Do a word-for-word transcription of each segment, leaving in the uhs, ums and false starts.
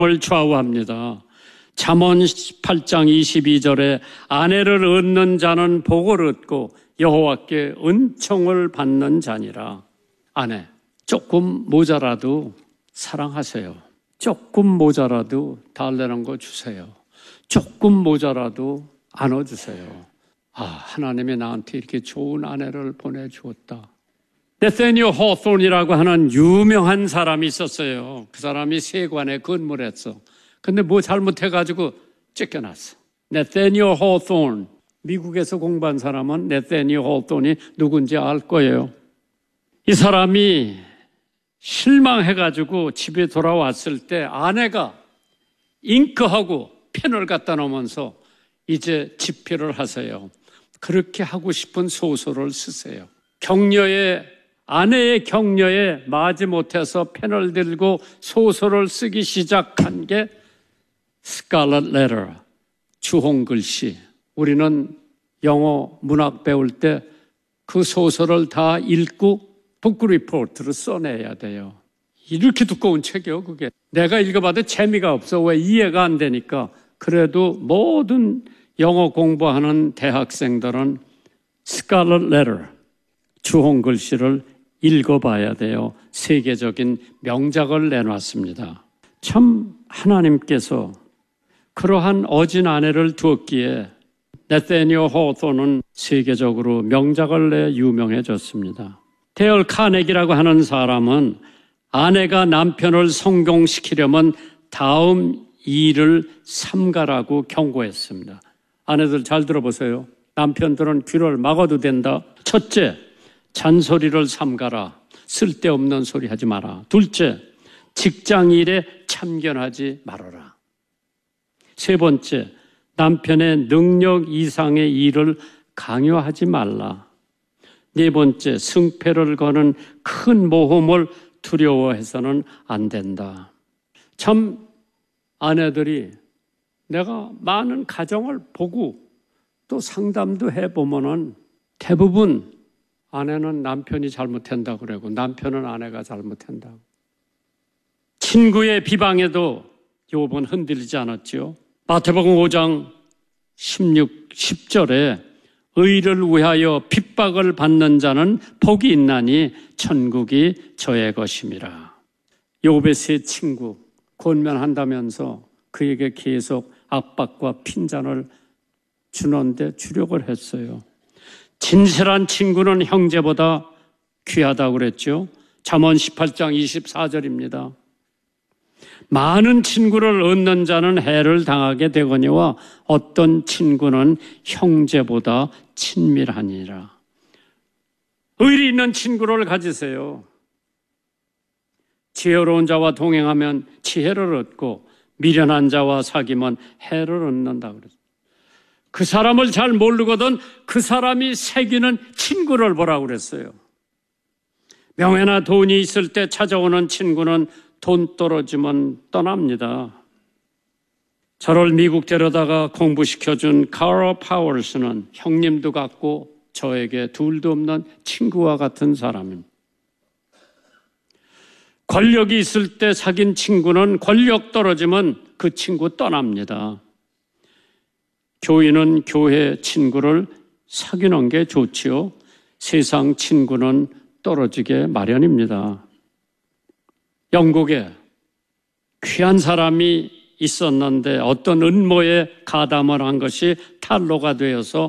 좌우합니다. 잠언 십팔 장 이십이 절에 아내를 얻는 자는 복을 얻고 여호와께 은총을 받는 자니라. 아내, 조금 모자라도 사랑하세요. 조금 모자라도 달라는 거 주세요. 조금 모자라도 안아주세요. 아, 하나님이 나한테 이렇게 좋은 아내를 보내주었다. 네서니얼 호소니라고 하는 유명한 사람이 있었어요. 그 사람이 세관에 근무를 했어. 근데 뭐 잘못해가지고 쫓겨났어. 네서니얼 호소니, 미국에서 공부한 사람은 네서니얼 호소니 누군지 알 거예요. 이 사람이 실망해가지고 집에 돌아왔을 때 아내가 잉크하고 펜을 갖다 놓으면서 이제 집필을 하세요. 그렇게 하고 싶은 소설을 쓰세요. 격려에, 아내의 격려에 마지못해서 펜을 들고 소설을 쓰기 시작한 게 스칼렛 레터, 주홍글씨. 우리는 영어 문학 배울 때 그 소설을 다 읽고 북 리포트를 써내야 돼요. 이렇게 두꺼운 책이요, 그게. 내가 읽어봐도 재미가 없어. 왜? 이해가 안 되니까. 그래도 모든 영어 공부하는 대학생들은 스칼렛 레터, 주홍글씨를 읽어봐야 돼요. 세계적인 명작을 내놨습니다. 참 하나님께서 그러한 어진 아내를 두었기에 네서니얼 호소는 세계적으로 명작을 내 유명해졌습니다. 데일 카네기라고 하는 사람은 아내가 남편을 성공시키려면 다음 일을 삼가라고 경고했습니다. 아내들 잘 들어보세요. 남편들은 귀를 막아도 된다. 첫째, 잔소리를 삼가라. 쓸데없는 소리 하지 마라. 둘째, 직장일에 참견하지 말아라. 세 번째, 남편의 능력 이상의 일을 강요하지 말라. 네 번째, 승패를 거는 큰 모험을 두려워해서는 안 된다. 참 아내들이 내가 많은 가정을 보고 또 상담도 해보면은 대부분 아내는 남편이 잘못한다고 그러고 남편은 아내가 잘못한다고. 친구의 비방에도 욥은 흔들리지 않았죠. 마태복음 오 장 십육, 십 절에 의를 위하여 핍박을 받는 자는 복이 있나니 천국이 저의 것임이라. 욥의 세 친구 권면한다면서 그에게 계속 압박과 핀잔을 주는데 주력을 했어요. 진실한 친구는 형제보다 귀하다고 그랬죠. 잠언 십팔 장 이십사 절입니다. 많은 친구를 얻는 자는 해를 당하게 되거니와 어떤 친구는 형제보다 친밀하니라. 의리 있는 친구를 가지세요. 지혜로운 자와 동행하면 지혜를 얻고 미련한 자와 사귀면 해를 얻는다 그랬어요. 그 사람을 잘 모르거든 그 사람이 새기는 친구를 보라고 그랬어요. 명예나 돈이 있을 때 찾아오는 친구는 돈 떨어지면 떠납니다. 저를 미국 데려다가 공부시켜준 카럴 파월스는 형님도 같고 저에게 둘도 없는 친구와 같은 사람입니다. 권력이 있을 때 사귄 친구는 권력 떨어지면 그 친구 떠납니다. 교인은 교회 친구를 사귀는 게 좋지요. 세상 친구는 떨어지게 마련입니다. 영국에 귀한 사람이 있었는데 어떤 음모에 가담을 한 것이 탄로가 되어서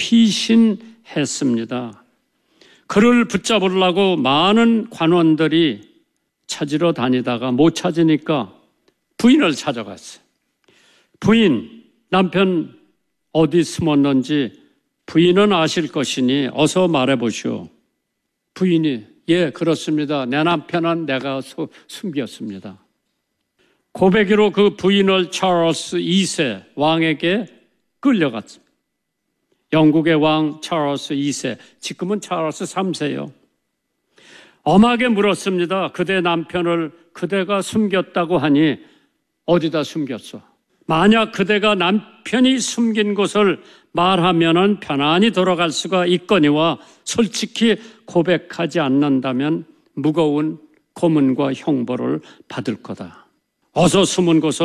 피신했습니다. 그를 붙잡으려고 많은 관원들이 찾으러 다니다가 못 찾으니까 부인을 찾아갔어요. 부인, 남편 어디 숨었는지 부인은 아실 것이니 어서 말해보시오. 부인이 예, 그렇습니다. 내 남편은 내가 소, 숨겼습니다. 고백으로 그 부인을 찰스 이 세 왕에게 끌려갔습니다. 영국의 왕 찰스 이 세, 지금은 찰스 삼 세요. 엄하게 물었습니다. 그대 남편을 그대가 숨겼다고 하니 어디다 숨겼어? 만약 그대가 남편이 숨긴 곳을 말하면은 편안히 돌아갈 수가 있거니와 솔직히 고백하지 않는다면 무거운 고문과 형벌을 받을 거다. 어서 숨은 곳을